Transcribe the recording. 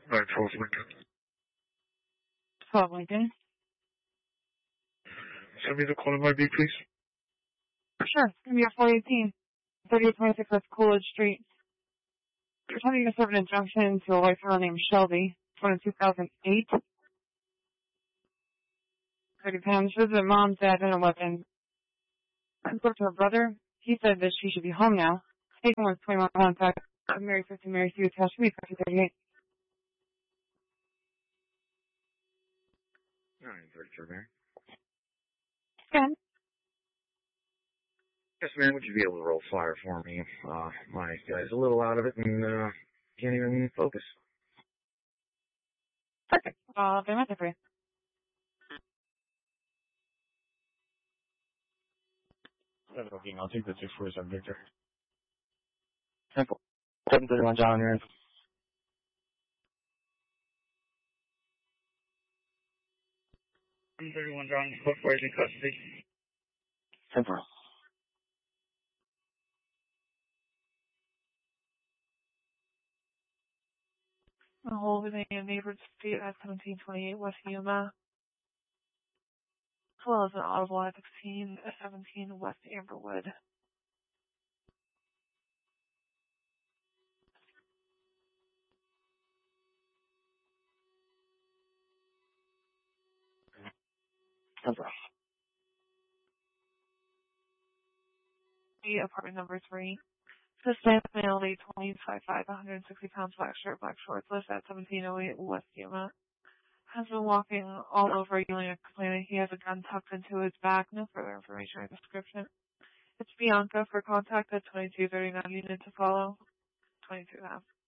912 Lincoln. 12 Lincoln. Send me the call ID, please. Sure. It's going to be a 418. 3826 West Coolidge Street. You're attempting to serve an injunction to a white girl named Shelby. It's one in 2008. 30 pounds. She lives with mom, dad, and a weapon. I spoke to her brother. He said that she should be home now. Taking was 21 contact. Mary 50, Mary C. attached to me, 5038. 933, Mary. Again. Yes, man, would you be able to roll fire for me? My guy's a little out of it and, can't even focus. Perfect. I'll be with it for you. Okay, I'll take the 647 Victor. Simple. 731 John here. 731 John, both boys in custody. Simple. A hole within a neighbor's street at 1728 West Yuma, as well as an audible at 1617 West Amberwood. Simple. Apartment number 3. Suspect male, age 25, 160 pounds, black shirt, black shorts, lives at 1708 West Yuma. Has been walking all over yelling and complaining he has a gun tucked into his back. No further information or description. It's Bianca for contact at 2239 unit to follow. 22.5.